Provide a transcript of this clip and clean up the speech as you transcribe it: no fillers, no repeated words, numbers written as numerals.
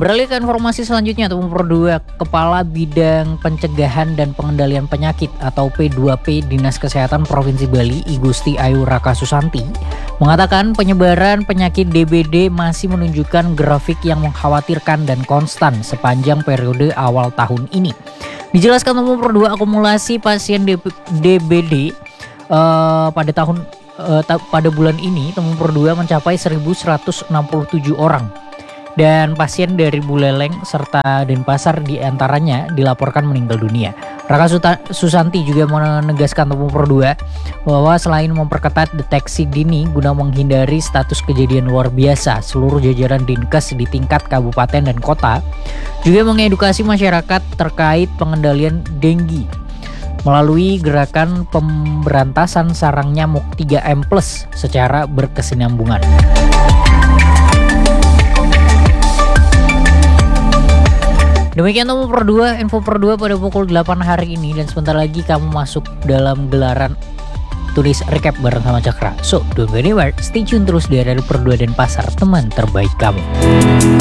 Beralih ke informasi selanjutnya, nomor 2, Kepala Bidang Pencegahan dan Pengendalian Penyakit atau P2P Dinas Kesehatan Provinsi Bali, I Gusti Ayu Raka Susanti, mengatakan penyebaran penyakit DBD masih menunjukkan grafik yang mengkhawatirkan dan konstan sepanjang periode awal tahun ini. Dijelaskan nomor 2, akumulasi pasien DBD pada bulan ini nomor 2 mencapai 1.167 orang. Dan pasien dari Buleleng serta Denpasar diantaranya dilaporkan meninggal dunia. Raka Susanti juga menegaskan nomor 2 bahwa selain memperketat deteksi dini guna menghindari status kejadian luar biasa, seluruh jajaran Dinkes di tingkat kabupaten dan kota juga mengedukasi masyarakat terkait pengendalian denggi melalui gerakan pemberantasan sarang nyamuk 3M+ secara berkesinambungan. Demikian nomor 2, info per 2 pada pukul 8 hari ini, dan sebentar lagi kamu masuk dalam gelaran tulis recap bareng sama Cakra. So, don't go anywhere, stay tune terus di Radio Per 2 Denpasar, teman terbaik kamu.